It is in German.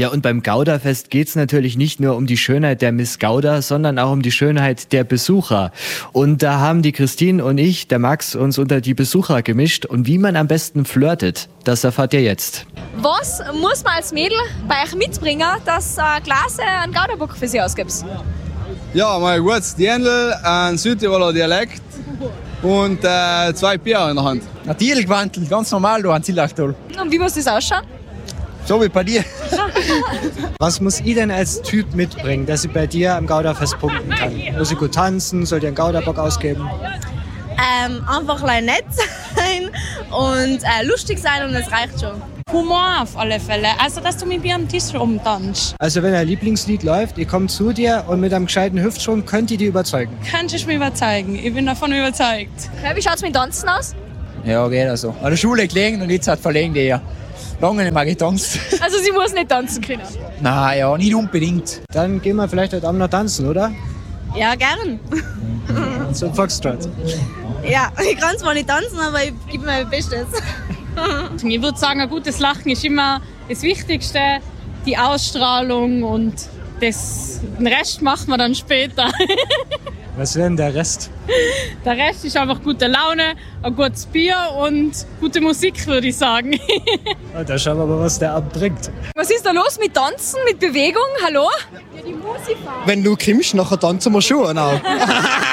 Ja, und beim Gouda-Fest geht's natürlich nicht nur um die Schönheit der Miss Gouda, sondern auch um die Schönheit der Besucher. Und da haben die Christine und ich, der Max, uns unter die Besucher gemischt. Und wie man am besten flirtet, das erfahrt ihr jetzt. Was muss man als Mädel bei euch mitbringen, dass Klasse einen Gouda-Bock für sie ausgibt? Ja, mal ein gutes Dirndl, ein Südtiroler Dialekt und 2 Bier in der Hand. Natürlich Wandel, ganz normal, du ein Zillachtoll. Und wie muss das ausschauen? So wie bei dir. Was muss ich denn als Typ mitbringen, dass ich bei dir am Gouda-Fest punkten kann? Muss ich gut tanzen? Soll dir einen Gouda-Bock ausgeben? Einfach nett sein und lustig sein und das reicht schon. Humor auf alle Fälle, also dass du mit mir am Tisch rumtanzt. Also wenn ein Lieblingslied läuft, ich komme zu dir und mit einem gescheiten Hüftschwung könnt ihr die überzeugen. Könntest du mich überzeugen, ich bin davon überzeugt. Ja, wie schaut es mit Tanzen aus? Ja, geht also. An der Schule gelegen und jetzt hat verlegen die ja. Lange nicht mehr getanzt. Also sie muss nicht tanzen können. Nein, ja, nicht unbedingt. Dann gehen wir vielleicht heute Abend noch tanzen, oder? Ja, gern. Zum Foxtrot. Ja, ich kann zwar nicht tanzen, aber ich gebe mein Bestes. Ich würde sagen, ein gutes Lachen ist immer das Wichtigste, die Ausstrahlung und den Rest machen wir dann später. Was wäre denn der Rest? Der Rest ist einfach gute Laune, ein gutes Bier und gute Musik, würde ich sagen. Da schauen wir mal, was der Abend bringt. Was ist da los mit Tanzen, mit Bewegung? Hallo? Wenn du kommst, nachher tanzen wir schon. Auch.